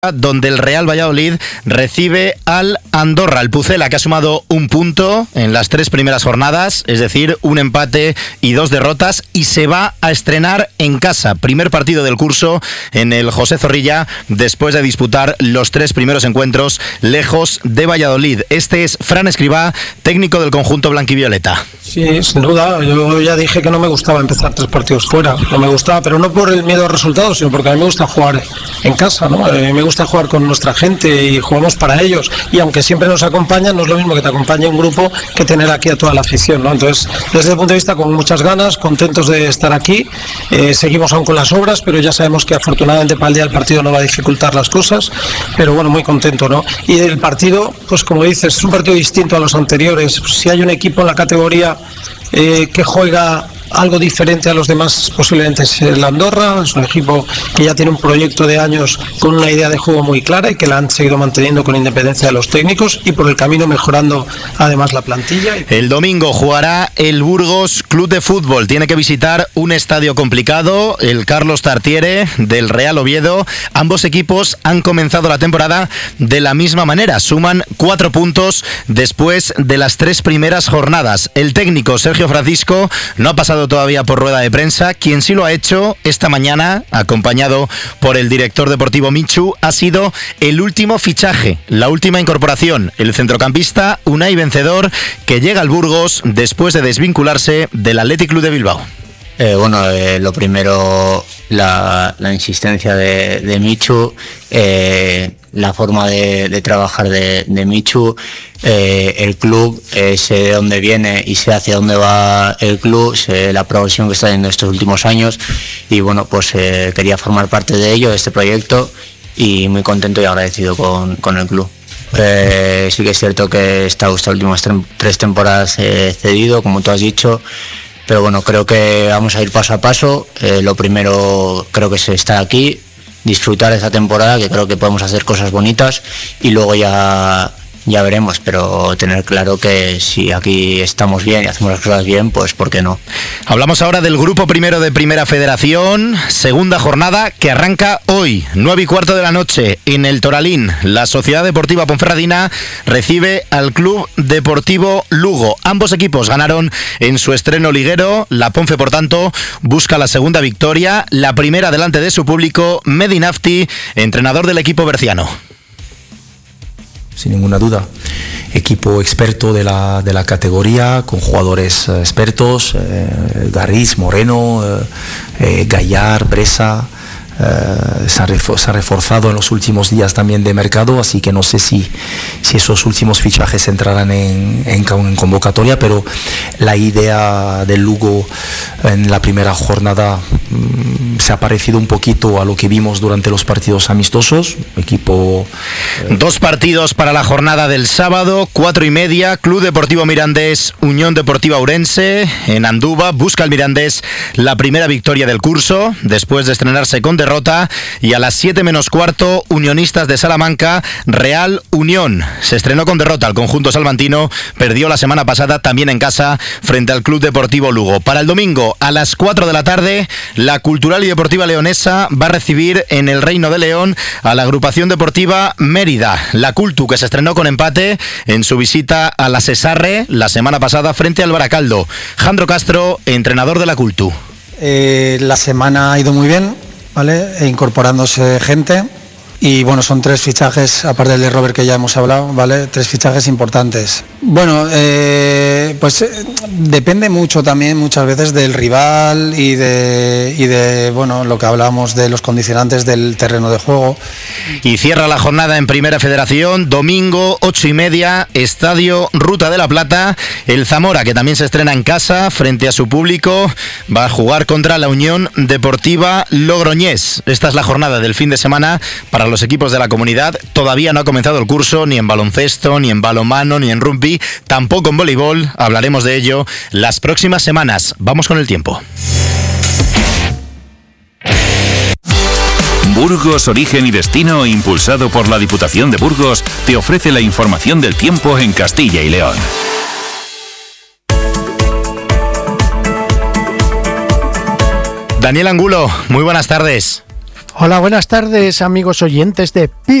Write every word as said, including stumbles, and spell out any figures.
donde el Real Valladolid recibe al Andorra, el Pucela, que ha sumado un punto en las tres primeras jornadas, es decir, un empate y dos derrotas, y se va a estrenar en casa. Primer partido del curso en el José Zorrilla, después de disputar los tres primeros encuentros lejos de Valladolid. Este es Fran Escribá, técnico del conjunto blanquivioleta. Sí, sin duda. Yo ya dije que no me gustaba empezar tres partidos fuera. No me gustaba, pero no por el miedo a los resultados, sino porque a mí me gusta jugar en casa, ¿no? A mí me gusta jugar con nuestra gente y jugamos para ellos. Y aunque siempre nos acompañan, no es lo mismo que te acompañe un grupo que tener aquí a toda la afición, ¿no? Entonces, desde el punto de vista, con muchas ganas, contentos de estar aquí. Eh, seguimos aún con las obras, pero ya sabemos que afortunadamente para el día del partido no va a dificultar las cosas. Pero bueno, muy contento, ¿no? Y el partido, pues como dices, es un partido distinto a los anteriores. Si hay un equipo en la categoría eh, que juega algo diferente a los demás, posiblemente es el Andorra. Es un equipo que ya tiene un proyecto de años con una idea de juego muy clara y que la han seguido manteniendo con independencia de los técnicos y por el camino mejorando además la plantilla. El domingo jugará el Burgos Club de Fútbol. Tiene que visitar un estadio complicado, el Carlos Tartiere del Real Oviedo. Ambos equipos han comenzado la temporada de la misma manera. Suman cuatro puntos después de las tres primeras jornadas. El técnico Sergio Francisco no ha pasado todavía por rueda de prensa. Quien sí lo ha hecho esta mañana, acompañado por el director deportivo Michu, ha sido el último fichaje, la última incorporación, el centrocampista Unai Vencedor, que llega al Burgos después de desvincularse del Athletic Club de Bilbao. Eh, bueno, eh, lo primero, la, la insistencia de, de Michu, eh, la forma de, de trabajar de, de Michu, eh, el club, eh, sé de dónde viene y sé hacia dónde va el club, sé la progresión que está teniendo estos últimos años y bueno, pues eh, quería formar parte de ello, de este proyecto, y muy contento y agradecido con, con el club. Eh, sí que es cierto que he estado estas últimas tre- tres temporadas eh, cedido, como tú has dicho. Pero bueno, creo que vamos a ir paso a paso. Eh, lo primero creo que es estar aquí, disfrutar de esta temporada, que creo que podemos hacer cosas bonitas y luego ya, ya veremos, pero tener claro que si aquí estamos bien y hacemos las cosas bien, pues ¿por qué no? Hablamos ahora del grupo primero de Primera Federación, segunda jornada que arranca hoy, nueve y cuarto de la noche, en el Toralín. La Sociedad Deportiva Ponferradina recibe al Club Deportivo Lugo. Ambos equipos ganaron en su estreno liguero. La Ponfe, por tanto, busca la segunda victoria, la primera delante de su público. Mehdi Nafti, entrenador del equipo berciano. Sin ninguna duda, equipo experto de la, de la categoría, con jugadores eh, expertos, eh, Garriz, Moreno, eh, eh, Gallar, Bresa. Uh, se, ha refor- se ha reforzado en los últimos días también de mercado, así que no sé si, si esos últimos fichajes entrarán en, en, en convocatoria, pero la idea del Lugo en la primera jornada um, se ha parecido un poquito a lo que vimos durante los partidos amistosos. Equipo eh... Dos partidos para la jornada del sábado, cuatro y media, Club Deportivo Mirandés, Unión Deportiva Ourense, en Anduba. Busca el Mirandés la primera victoria del curso, después de estrenarse con derrota, y a las siete menos cuarto, Unionistas de Salamanca, Real Unión. Se estrenó con derrota, el conjunto salmantino perdió la semana pasada también en casa frente al Club Deportivo Lugo. Para el domingo, a las cuatro de la tarde, la Cultural y Deportiva Leonesa va a recibir en el Reino de León a la Agrupación Deportiva Mérida. La Cultu, que se estrenó con empate en su visita a la Sesarre la semana pasada frente al Baracaldo. Jandro Castro, entrenador de la Cultu. Eh, la semana ha ido muy bien, ¿vale? E incorporándose gente y bueno, son tres fichajes, aparte del de Robert que ya hemos hablado, ¿vale? Tres fichajes importantes. Bueno, eh, pues eh, depende mucho también muchas veces del rival y de, y de, bueno, lo que hablábamos de los condicionantes del terreno de juego. Y cierra la jornada en Primera Federación, domingo, ocho y media, Estadio Ruta de la Plata. El Zamora, que también se estrena en casa frente a su público, va a jugar contra la Unión Deportiva Logroñés. Esta es la jornada del fin de semana para los equipos de la comunidad. Todavía no ha comenzado el curso ni en baloncesto, ni en balonmano, ni en rugby, tampoco en voleibol. Hablaremos de ello las próximas semanas. Vamos con el tiempo. Burgos Origen y Destino, impulsado por la Diputación de Burgos, te ofrece la información del tiempo en Castilla y León. Daniel Angulo, muy buenas tardes. Hola, buenas tardes, amigos oyentes de Pi